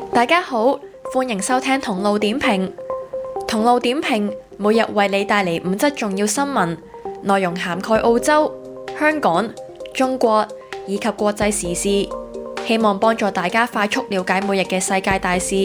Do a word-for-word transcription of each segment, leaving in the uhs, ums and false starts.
大家好，歡迎收聽同路點評。同路點評每日為你帶嚟五則重要新聞，內容涵蓋澳洲、香港、中國以及國際時事，希望幫助大家快速了解每日嘅世界大事。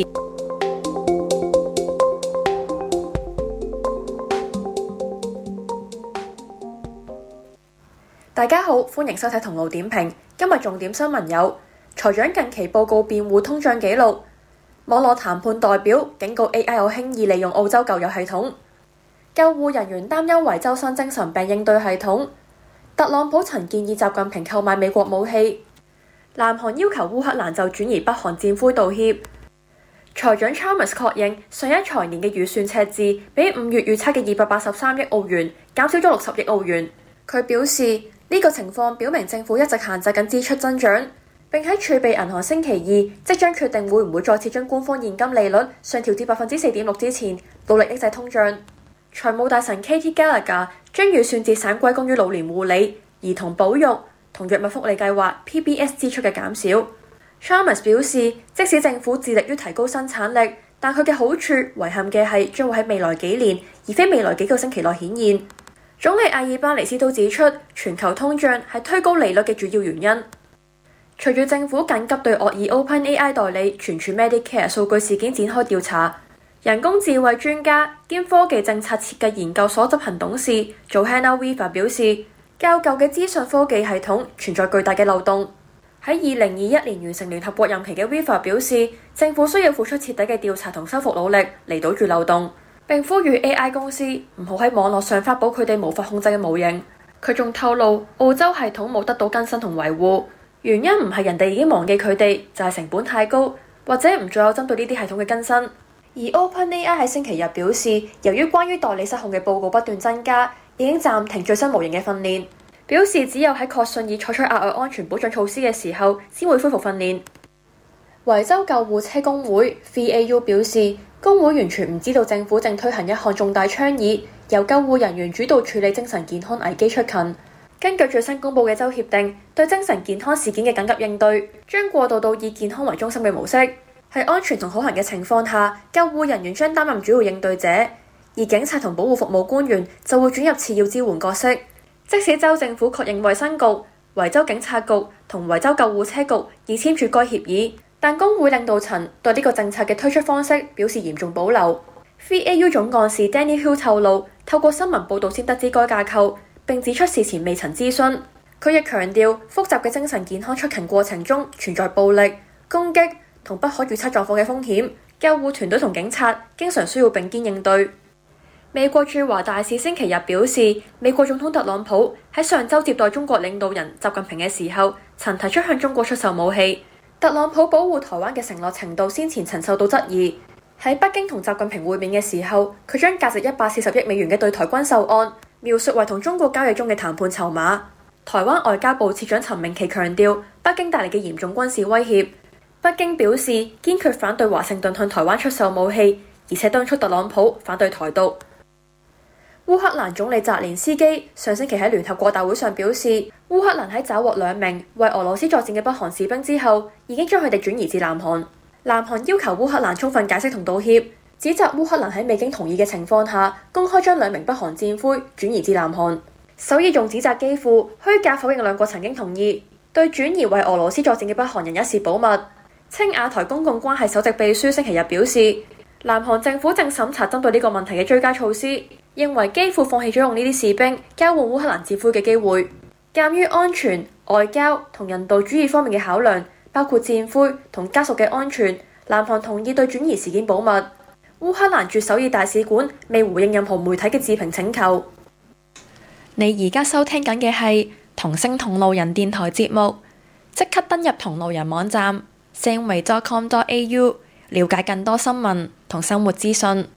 大家好，歡迎收睇同路點評。今日重點新聞有：財長近期報告辯護通脹紀錄，網絡談判代表警告 A I 有輕易利用澳洲舊有系統，救護人員擔憂維州新精神病應對系統，特朗普曾建議習近平購買美國武器，南韓要求烏克蘭就轉移北韓戰灰道歉。財長 Chalmers 確認上一財年嘅預算赤字比五月預測嘅二百八十三億澳元減少咗六十億澳元。佢表示呢個情況表明政府一直限制緊支出增長，並喺儲備銀行星期二即將決定會唔會再次將官方現金利率上調至百分之四點六之前，努力抑制通脹。財務大臣 Katie Gallagher 將預算節省歸功於老年護理、兒童保育同藥物福利計劃 P B S 支出嘅減少。Chalmers 表示，即使政府致力於提高生產力，但佢嘅好處遺憾嘅係將會喺未來幾年，而非未來幾個星期內顯現。總理阿爾巴尼斯都指出，全球通脹係推高利率嘅主要原因。隨住政府緊急對惡意 OpenAI 代理存儲 Medicare 數據事件展開調查，人工智慧專家兼科技政策設計研究所執行董事 Johanna Weaver 表示，較舊嘅資訊科技系統存在巨大嘅漏洞。喺二零二一年完成聯合國任期嘅 Weaver 表示，政府需要付出徹底嘅調查同修復努力嚟堵住漏洞，並呼籲 A I 公司唔好喺網絡上發布佢哋無法控制嘅模型。佢仲透露，澳洲系統冇得到更新同維護，原因唔係人哋已經忘記佢哋，就係成本太高，或者唔再有針對呢啲系統嘅更新。而 OpenAI 喺星期日表示，由於關於代理失控嘅報告不斷增加，已經暫停最新模型嘅訓練，表示只有喺確信已採取額外安全保障措施嘅時候，先會恢復訓練。維州救護車工會 V A U 表示，工會完全唔知道政府正推行一項重大倡議，由救護人員主導處理精神健康危機出勤。根據最新公布嘅州協定，對精神健康事件嘅緊急應對將過渡到以健康為中心嘅模式。喺安全同可行嘅情況下，救護人員將擔任主要應對者，而警察同保護服務官員就會轉入次要支援角色。即使州政府確認衛生局、維州警察局同維州救護車局已簽署該協議，但工會領導層對呢個政策嘅推出方式表示嚴重保留。V A U 總幹事 Danny Hill 透露，透過新聞報導先得知該架構，並指出事前未曾諮詢。佢亦強調，複雜嘅精神健康出勤過程中存在暴力、攻擊同不可預測狀況嘅風險，救護團隊同警察經常需要並肩應對。美國駐華大使星期日表示，美國總統特朗普喺上週接待中國領導人習近平嘅時候，曾提出向中國出售武器。特朗普保護台灣嘅承諾程度先前曾受到質疑。喺北京同習近平會面嘅時候，佢將價值一百四十億美元嘅對台軍售案描述為同中國交易中嘅談判籌碼。台灣外交部次長陳明奇強調，北京帶嚟嘅嚴重軍事威脅。北京表示堅決反對華盛頓向台灣出售武器，而且敦促特朗普反對台獨。烏克蘭總理澤連斯基上星期喺聯合國大會上表示，烏克蘭喺找獲兩名為俄羅斯作戰嘅北韓士兵之後，已經將佢哋轉移至南韓。南韓要求烏克蘭充分解釋同道歉，指責烏克蘭喺未經同意嘅情況下，公開將兩名北韓戰俘轉移至南韓。首爾仲指責基輔虛假否認兩國曾經同意對轉移為俄羅斯作戰嘅北韓人一事保密。青瓦台公共關係首席秘書星期日表示，南韓政府正審查針對呢個問題嘅追加措施，認為基輔放棄咗用呢啲士兵交換烏克蘭戰俘嘅機會。鑑於安全、外交同人道主義方面嘅考量，包括戰俘同家屬嘅安全，南韓同意對轉移事件保密。烏克蘭駐首爾大使館未回應任何媒體嘅置評請求。你而家收聽緊嘅係同聲同路人電台節目，即刻登入同路人網站 singway dot com dot a u 了解更多新聞同生活資訊。